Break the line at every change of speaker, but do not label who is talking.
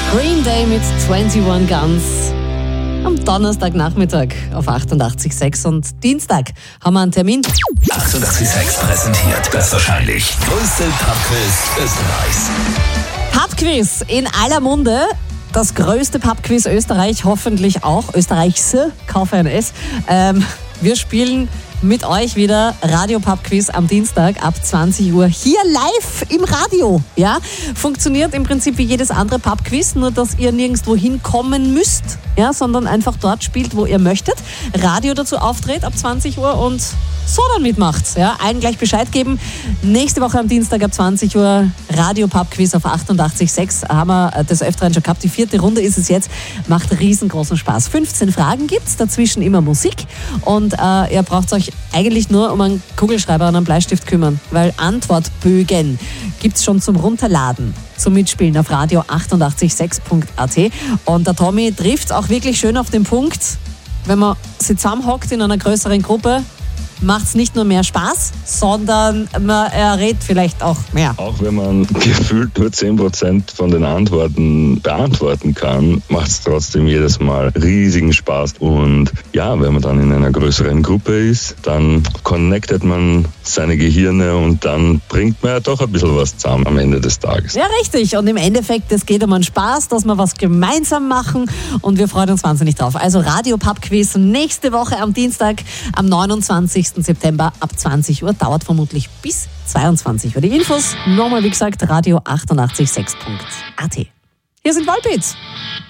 Green Day mit 21 Guns. Am Donnerstagnachmittag auf 88.6 und Dienstag haben wir einen Termin.
88.6 präsentiert das wahrscheinlich größte Pubquiz Österreichs.
Pubquiz in aller Munde. Das größte Pubquiz Österreich, hoffentlich auch Österreichs, kaufe ein S. Wir spielen mit euch wieder Radio Pubquiz am Dienstag ab 20 Uhr hier live im Radio. Ja? Funktioniert im Prinzip wie jedes andere Pubquiz, nur dass ihr nirgendwo hinkommen müsst, ja, sondern einfach dort spielt, wo ihr möchtet. Radio dazu auftritt ab 20 Uhr und so dann mitmacht. Ja? Allen gleich Bescheid geben. Nächste Woche am Dienstag ab 20 Uhr Radio Pubquiz auf 88.6 haben wir des Öfteren schon gehabt. Die 4. Runde ist es jetzt. Macht riesengroßen Spaß. 15 Fragen gibt's, dazwischen immer Musik und ihr braucht euch eigentlich nur um einen Kugelschreiber und einen Bleistift kümmern, weil Antwortbögen gibt's schon zum Runterladen, zum Mitspielen auf radio886.at. Und der Tommy trifft auch wirklich schön auf den Punkt, wenn man sich zusammenhockt in einer größeren Gruppe, macht es nicht nur mehr Spaß, sondern man errät vielleicht auch mehr.
Auch wenn man gefühlt nur 10% von den Antworten beantworten kann, macht es trotzdem jedes Mal riesigen Spaß. Und ja, wenn man dann in einer größeren Gruppe ist, dann connectet man seine Gehirne und dann bringt man ja doch ein bisschen was zusammen am Ende des Tages.
Ja, richtig. Und im Endeffekt, es geht um einen Spaß, dass wir was gemeinsam machen und wir freuen uns wahnsinnig drauf. Also Radio Pubquiz nächste Woche am Dienstag, am 29. September ab 20 Uhr, dauert vermutlich bis 22 Uhr. Die Infos nochmal, wie gesagt, radio886.at. Hier sind Volbeats.